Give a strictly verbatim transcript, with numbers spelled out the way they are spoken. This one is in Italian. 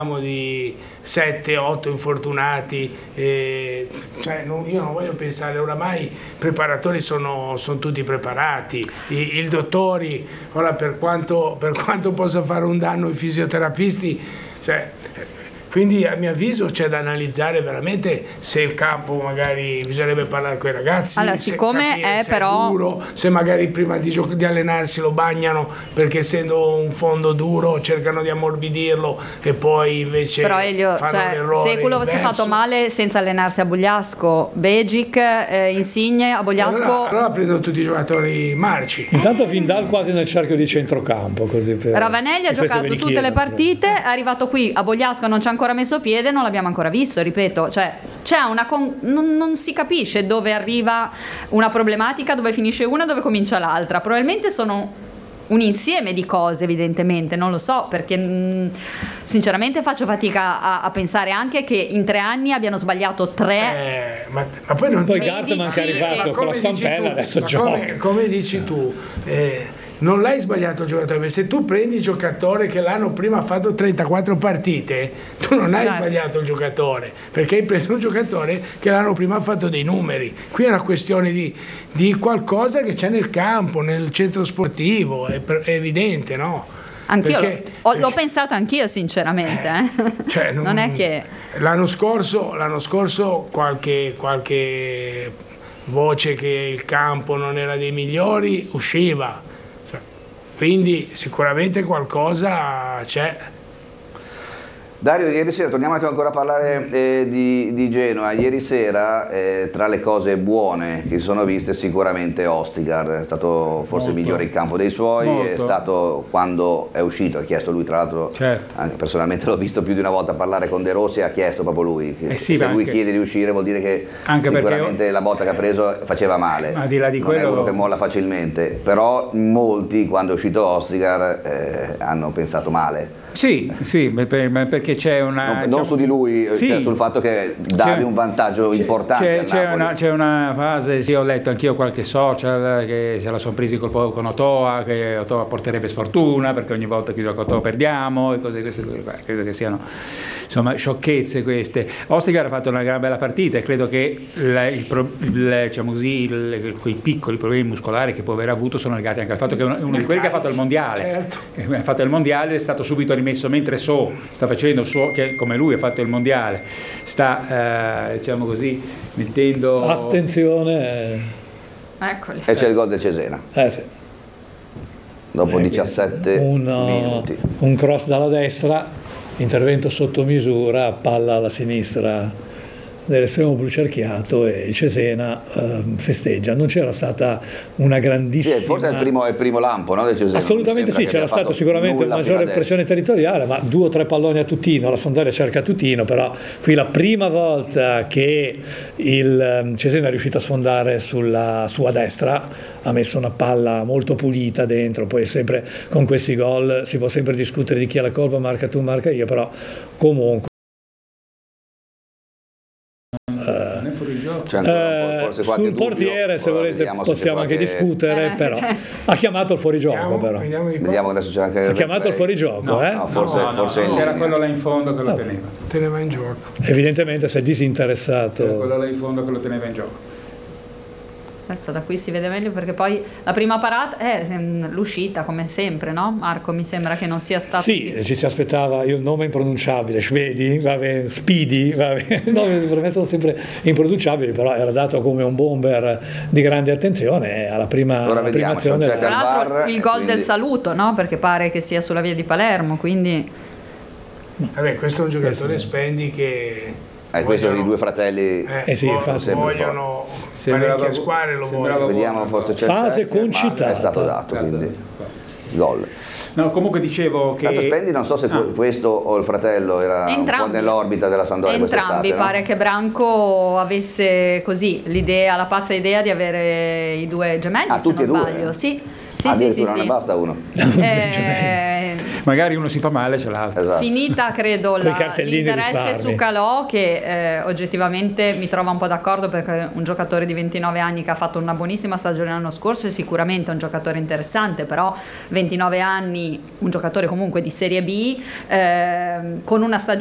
di sette otto infortunati, eh, cioè non, io non voglio pensare, oramai i preparatori sono, sono tutti preparati, I, i dottori, ora per quanto, per quanto possa fare un danno i fisioterapisti, cioè, quindi a mio avviso c'è da analizzare veramente se il campo, magari bisognerebbe parlare con i ragazzi, allora, se siccome capire è se però è duro, se magari prima di, gio- di allenarsi lo bagnano perché essendo un fondo duro cercano di ammorbidirlo e poi invece però Elio, fanno cioè, l'errore se quello si è inverso. fatto male senza allenarsi a Bogliasco, Begic, eh, Insigne a Bogliasco, allora, allora prendo tutti i giocatori marci. Intanto Vindal quasi nel cerchio di centrocampo, così per, Ravanelli ha giocato tutte chiedono, le partite, è arrivato qui a Bogliasco, non ci ha ancora messo piede, non l'abbiamo ancora visto, ripeto, cioè c'è una con- non, non si capisce dove arriva una problematica, dove finisce una, dove comincia l'altra. Probabilmente sono un insieme di cose, evidentemente, non lo so, perché mh, sinceramente faccio fatica a, a pensare anche che in tre anni abbiano sbagliato tre. Eh, ma, ma poi non poi c'è- Gartman che è dici- arrivato eh, con la come dici stampella tu, adesso ma gioca. come, come dici tu, eh, non l'hai sbagliato il giocatore, perché se tu prendi il giocatore che l'anno prima ha fatto trentaquattro partite, tu non hai Certo. sbagliato il giocatore, perché hai preso un giocatore che l'anno prima ha fatto dei numeri. Qui è una questione di, di qualcosa che c'è nel campo, nel centro sportivo, è, per- è evidente, no? Anch'io Perché- l'ho, l'ho pensato anch'io sinceramente, eh. Cioè, non è che l'anno scorso, l'anno scorso qualche, qualche voce che il campo non era dei migliori usciva, cioè, quindi sicuramente qualcosa c'è. Dario, ieri sera, torniamo ancora a parlare eh, di, di Genoa. Ieri sera, eh, tra le cose buone che si sono viste, sicuramente Ostigar è stato forse il Molto. migliore in campo dei suoi. Molto. È stato, quando è uscito, ha chiesto lui, tra l'altro, Certo. anche personalmente l'ho visto più di una volta parlare con De Rossi, ha chiesto proprio lui. Che Eh sì, se ma lui anche- chiede di uscire vuol dire che Anche perché- sicuramente la botta che ha preso faceva male. Ma al di là di non è quello- uno che molla facilmente, però molti, quando è uscito Ostigar, eh, hanno pensato male. Sì, sì, per- per- perché c'è una... Non, non su di lui, Sì. cioè sul fatto che davi C'è- un vantaggio c'è- importante c'è, al c'è Napoli. una, c'è una fase, sì, ho letto anch'io qualche social che se la sono presi col, con Otoa, che Otoa porterebbe sfortuna perché ogni volta che gioca Otoa perdiamo e cose queste cose qua. Credo che siano insomma sciocchezze queste. Ostigar ha fatto una gran bella partita e credo che la- il, pro- il, diciamo così, il- quei piccoli problemi muscolari che può aver avuto sono legati anche al fatto che è uno, uno di quelli che ha fatto il mondiale. Certo. Eh, ha fatto il mondiale, è stato subito rimesso mentre So sta facendo suo, che come lui ha fatto il mondiale, sta eh, diciamo così mettendo Attenzione, eccoli. E c'è il gol del Cesena, eh, sì. dopo Eh, diciassette un, minuti. un cross dalla destra, intervento sotto misura, palla alla sinistra dell'estremo blu cerchiato e il Cesena ehm, festeggia. Non c'era stata una grandissima... Sì, forse è il primo, è il primo lampo, no, del Cesena. Assolutamente Mi sì, sembra che c'era abbia stata fatto sicuramente nulla maggiore fino adesso. pressione territoriale, ma due o tre palloni a Tutino, la Sampdoria cerca Tutino, però qui la prima volta che il ehm, Cesena è riuscito a sfondare sulla sua destra, ha messo una palla molto pulita dentro, poi sempre con questi gol si può sempre discutere di chi ha la colpa, marca tu, marca io, però comunque C'è ancora un po', Eh, forse qualche sul dubbio. portiere se Ora volete vediamo se possiamo c'è anche qualche- discutere, Eh, però cioè. ha chiamato il fuorigioco Vediamo, però vediamo di qua. Vediamo che adesso c'è anche il ha chiamato il replay. fuorigioco No, eh? No, forse, No, no, forse no, in c'era linea. quello là in fondo che lo Oh. teneva, Teneva in gioco. evidentemente si è disinteressato. c'era quello là in fondo che lo teneva in gioco. Adesso da qui si vede meglio perché poi la prima parata è ehm, l'uscita come sempre, no? Marco, mi sembra che non sia stato Sì, così. ci si aspettava il nome impronunciabile, Svedi, va bene, Speedy, va bene. I nomi per me sono sempre impronunciabili, però era dato come un bomber di grande attenzione e alla prima, Ora alla vediamo, prima azione c'è un Tra check l'altro VAR, il gol quindi- del saluto, no? Perché pare che sia sulla via di Palermo, quindi Vabbè, questo è un giocatore Questo- spendi che Eh, questi sono i vogliono- due fratelli. eh, Eh sì, vo- infatti. vogliono Sembrava- parecchie squadre lo sembrava- vogliono. Vediamo, forse c'è il Fase check, ma concitata. è stato dato, quindi gol. No, comunque dicevo che... Tanto Spendi, non so se Ah. questo o il fratello era un po' nell'orbita della Sampdoria entrambi quest'estate, no? pare che Branco avesse così l'idea, la pazza idea di avere i due gemelli, Ah, se tutti non e due? sbaglio. Sì, sì, Ah, sì, sì, addirittura non sì. ne basta uno. Eh, magari uno si fa male, c'è l'altro. Esatto. Finita credo Coi la, cartellini l'interesse risparmi. su Calò, che eh, oggettivamente mi trova un po' d'accordo, perché è un giocatore di ventinove anni che ha fatto una buonissima stagione l'anno scorso, e sicuramente è un giocatore interessante, però ventinove anni, un giocatore comunque di Serie B, eh, con una stagione